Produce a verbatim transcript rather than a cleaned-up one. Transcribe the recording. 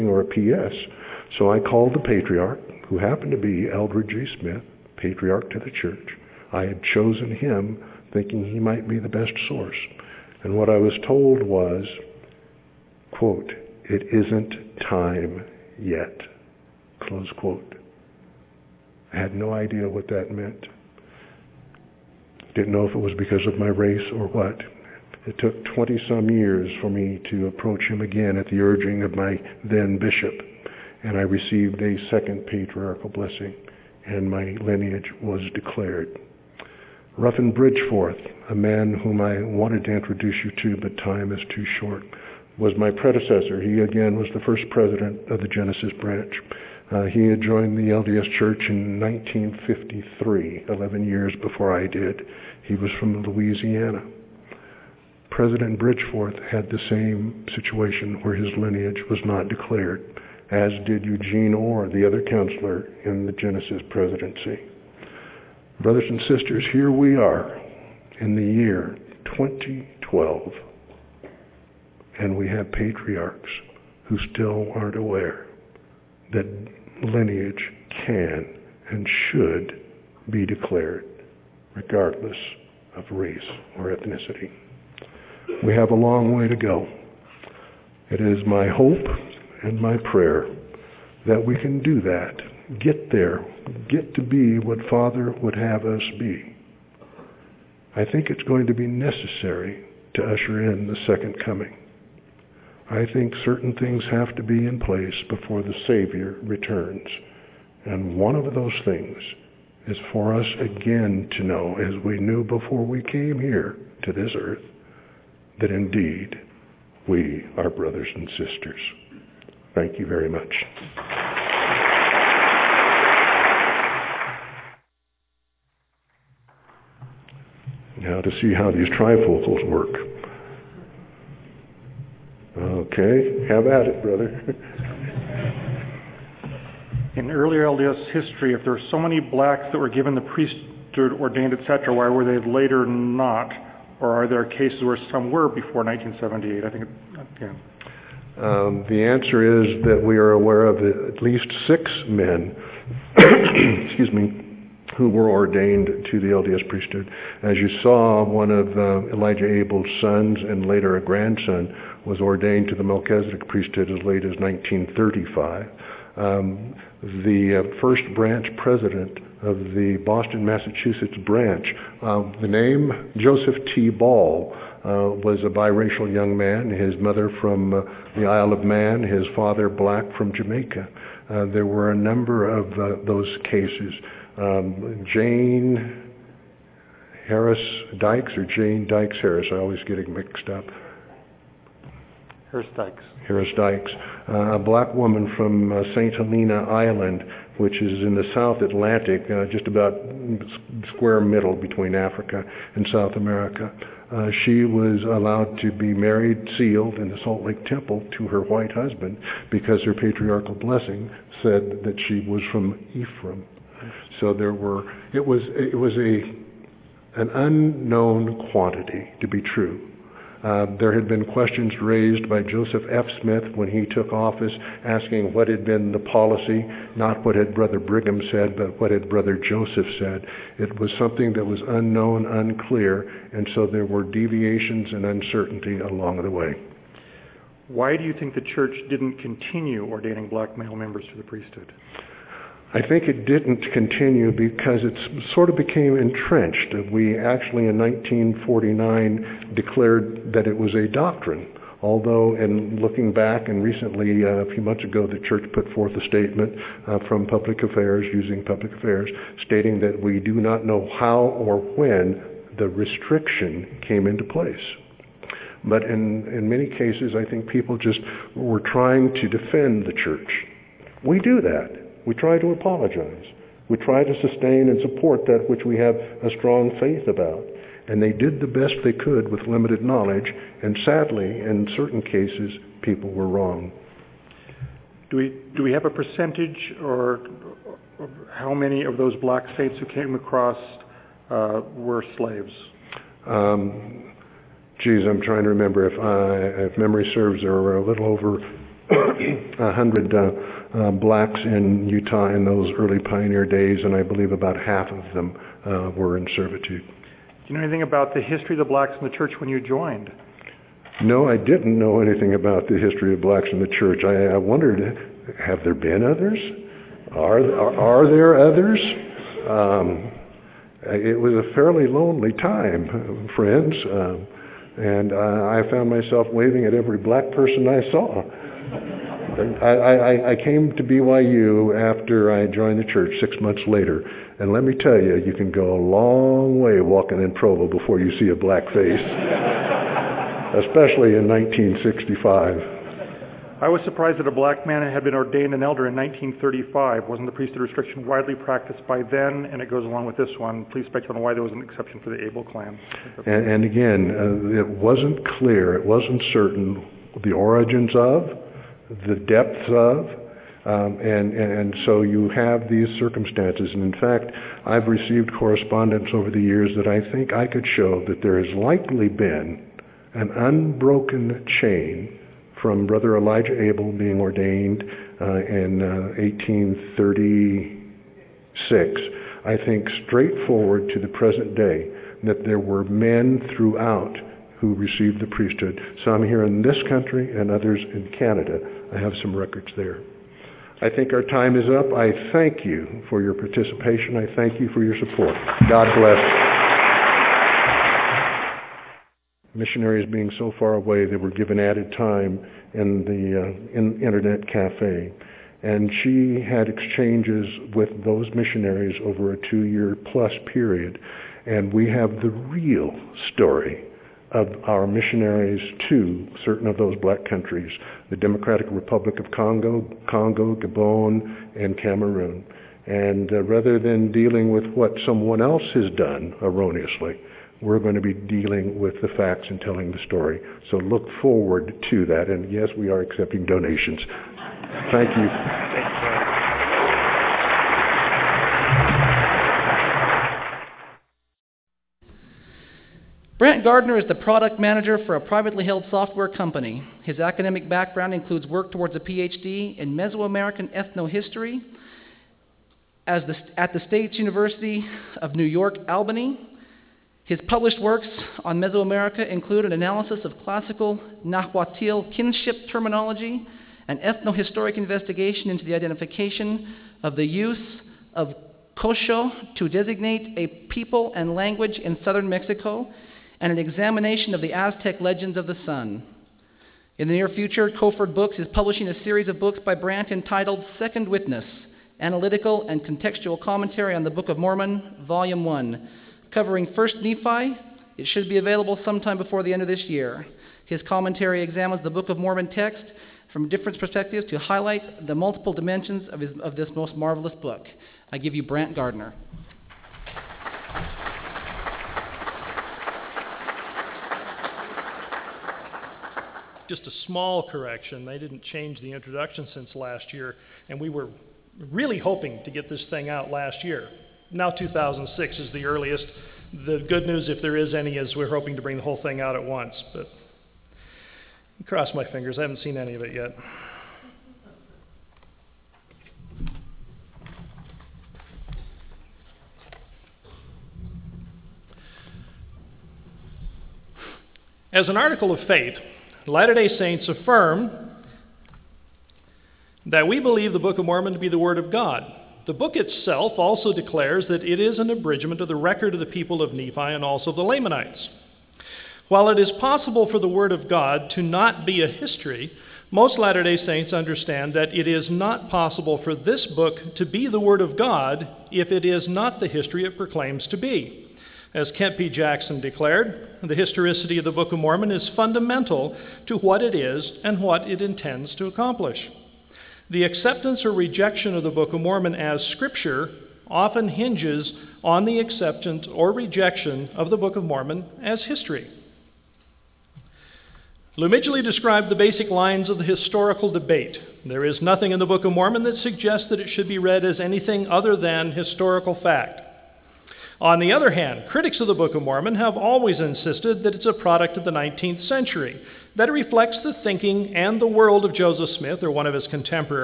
or a P S. So I called the patriarch, who happened to be Eldred J. Smith, patriarch to the church. I had chosen him thinking he might be the best source. And what I was told was, quote, "It isn't time yet," close quote. I had no idea what that meant. Didn't know if it was because of my race or what. It took twenty-some years for me to approach him again at the urging of my then bishop, and I received a second patriarchal blessing, and my lineage was declared. Ruffin Bridgeforth, a man whom I wanted to introduce you to, but time is too short, was my predecessor. He again was the first president of the Genesis branch. Uh, he had joined the L D S Church in nineteen fifty-three, eleven years before I did. He was from Louisiana. President Bridgeforth had the same situation where his lineage was not declared, as did Eugene Orr, the other counselor in the Genesis presidency. Brothers and sisters, here we are in the year twenty twelve, and we have patriarchs who still aren't aware that lineage can and should be declared regardless of race or ethnicity. We have a long way to go. It is my hope and my prayer that we can do that, get there, get to be what Father would have us be. I think it's going to be necessary to usher in the second coming. I think certain things have to be in place before the Savior returns. And one of those things is for us again to know, as we knew before we came here to this earth, that indeed we are brothers and sisters. Thank you very much. Now to see how these trifocals work. Okay, have at it, brother. In earlier L D S history, if there were so many blacks that were given the priesthood, ordained, et cetera, why were they later not? Or are there cases where some were before nineteen seventy-eight? I think, it, yeah. Um, the answer is that we are aware of at least six men, excuse me, who were ordained to the L D S priesthood. As you saw, one of uh, Elijah Abel's sons and later a grandson was ordained to the Melchizedek priesthood as late as nineteen thirty-five. Um, the uh, first branch president of the Boston, Massachusetts branch, uh, the name Joseph T. Ball, uh, was a biracial young man, his mother from uh, the Isle of Man, his father black from Jamaica. Uh, there were a number of uh, those cases. Um, Jane Harris Dykes or Jane Dykes Harris, I always get it mixed up. Harris Dykes. Harris Dykes, uh, a black woman from uh, Saint Helena Island, which is in the South Atlantic, uh, just about square middle between Africa and South America. Uh, she was allowed to be married, sealed in the Salt Lake Temple to her white husband because her patriarchal blessing said that she was from Ephraim. So there were, it was, it was a, an unknown quantity to be true. Uh, there had been questions raised by Joseph F. Smith when he took office, asking what had been the policy, not what had Brother Brigham said, but what had Brother Joseph said. It was something that was unknown, unclear, and so there were deviations and uncertainty along the way. Why do you think the church didn't continue ordaining black male members to the priesthood? I think it didn't continue because it sort of became entrenched. We actually in nineteen forty-nine declared that it was a doctrine, although in looking back and recently, uh, a few months ago, the church put forth a statement uh, from Public Affairs, using Public Affairs, stating that we do not know how or when the restriction came into place. But in, in many cases, I think people just were trying to defend the church. We do that. We try to apologize. We try to sustain and support that which we have a strong faith about. And they did the best they could with limited knowledge, and sadly, in certain cases, people were wrong. Do we do we have a percentage or, or how many of those black saints who came across uh, were slaves? Um, geez, I'm trying to remember. If, I, if memory serves, there were a little over a hundred uh, uh, blacks in Utah in those early pioneer days, and I believe about half of them uh, were in servitude. Do you know anything about the history of the blacks in the church when you joined? No, I didn't know anything about the history of blacks in the church. I, I wondered, have there been others? Are, are, are there others? Um, it was a fairly lonely time, friends, um, and uh, I found myself waving at every black person I saw. I, I, I came to B Y U after I joined the church six months later, and let me tell you, you can go a long way walking in Provo before you see a black face, especially in nineteen sixty-five. I was surprised that a black man had been ordained an elder in nineteen thirty-five. Wasn't the priesthood restriction widely practiced by then? And it goes along with this one. Please speculate on why there was an exception for the Abel clan. And, and again, uh, it wasn't clear, it wasn't certain the origins of, the depths of, um, and, and so you have these circumstances. And in fact, I've received correspondence over the years that I think I could show that there has likely been an unbroken chain from Brother Elijah Abel being ordained uh, in uh, eighteen thirty-six, I think straightforward to the present day, that there were men throughout who received the priesthood, some here in this country and others in Canada. I have some records there. I think our time is up. I thank you for your participation. I thank you for your support. God bless. Missionaries being so far away, they were given added time in the uh, in internet cafe. And she had exchanges with those missionaries over a two-year plus period. And we have the real story of our missionaries to certain of those black countries, the Democratic Republic of Congo, Congo, Gabon, and Cameroon. And uh, rather than dealing with what someone else has done erroneously, we're going to be dealing with the facts and telling the story. So look forward to that. And yes, we are accepting donations. Thank you. Brant Gardner is the product manager for a privately held software company. His academic background includes work towards a P H D in Mesoamerican ethnohistory as the, at the State University of New York, Albany. His published works on Mesoamerica include an analysis of classical Nahuatl kinship terminology, an ethnohistoric investigation into the identification of the use of Kosho to designate a people and language in southern Mexico, and an examination of the Aztec legends of the sun. In the near future, Coford Books is publishing a series of books by Brant entitled Second Witness, Analytical and Contextual Commentary on the Book of Mormon, Volume one, covering First Nephi. It should be available sometime before the end of this year. His commentary examines the Book of Mormon text from different perspectives to highlight the multiple dimensions of, his, of this most marvelous book. I give you Brant Gardner. Just a small correction. They didn't change the introduction since last year, and we were really hoping to get this thing out last year. Now two thousand six is the earliest. The good news, if there is any, is we're hoping to bring the whole thing out at once, but cross my fingers. I haven't seen any of it yet. As an article of faith, Latter-day Saints affirm that we believe the Book of Mormon to be the Word of God. The book itself also declares that it is an abridgment of the record of the people of Nephi and also the Lamanites. While it is possible for the Word of God to not be a history, most Latter-day Saints understand that it is not possible for this book to be the Word of God if it is not the history it proclaims to be. As Kent P. Jackson declared, the historicity of the Book of Mormon is fundamental to what it is and what it intends to accomplish. The acceptance or rejection of the Book of Mormon as Scripture often hinges on the acceptance or rejection of the Book of Mormon as history. Lou Midgley described the basic lines of the historical debate. There is nothing in the Book of Mormon that suggests that it should be read as anything other than historical fact. On the other hand, critics of the Book of Mormon have always insisted that it's a product of the nineteenth century, that it reflects the thinking and the world of Joseph Smith, or one of his contemporaries,